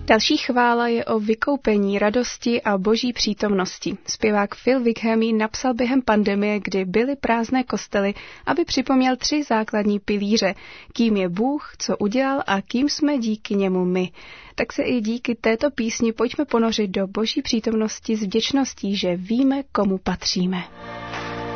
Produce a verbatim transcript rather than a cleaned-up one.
Další chvála je o vykoupení, radosti a boží přítomnosti. Zpěvák Phil Wickham ji napsal během pandemie, kdy byly prázdné kostely, aby připomněl tři základní pilíře. Kým je Bůh, co udělal a kým jsme díky němu my. Tak se i díky této písni pojďme ponořit do boží přítomnosti s vděčností, že víme, komu patříme.